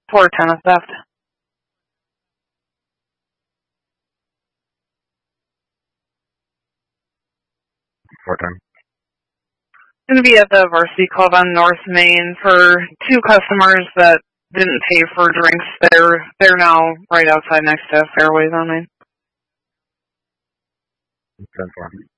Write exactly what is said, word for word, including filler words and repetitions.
four ten of theft. four ten. Going to be at the Varsity Club on North Main for two customers that didn't pay for drinks. They're they're now right outside next to Fairways on Main. ten four.